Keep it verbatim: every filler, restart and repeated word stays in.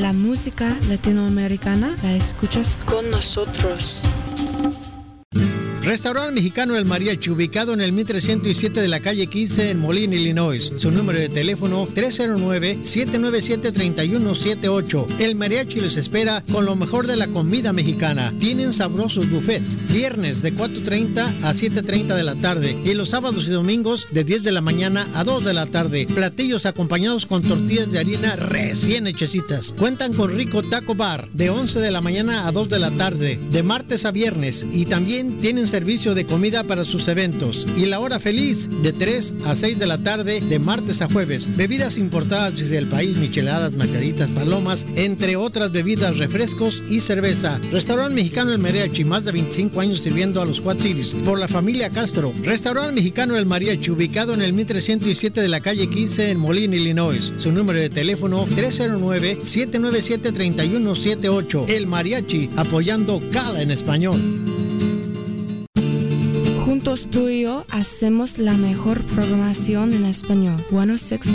La música latinoamericana la escuchas con nosotros. Restaurante Mexicano El Mariachi, ubicado en el mil trescientos siete de la calle quince en Moline, Illinois. Su número de teléfono tres cero nueve, siete nueve siete, tres uno siete ocho. El Mariachi los espera con lo mejor de la comida mexicana. Tienen sabrosos buffets. Viernes de cuatro treinta a siete treinta de la tarde y los sábados y domingos de diez de la mañana a dos de la tarde. Platillos acompañados con tortillas de harina recién hechecitas. Cuentan con rico taco bar de once de la mañana a dos de la tarde, de martes a viernes, y también tienen servicio de comida para sus eventos. Y la hora feliz de tres a seis de la tarde de martes a jueves. Bebidas importadas desde el país, micheladas, margaritas, palomas, entre otras bebidas, refrescos y cerveza. Restaurante Mexicano El Mariachi, más de veinticinco años sirviendo a los Quad Cities por la familia Castro. Restaurante Mexicano El Mariachi, ubicado en el mil trescientos siete de la calle quince en Moline, Illinois. Su número de teléfono tres cero nueve, siete nueve siete, tres uno siete ocho. El Mariachi, apoyando Cala en español. Juntos tú y yo hacemos la mejor programación en español. ciento seis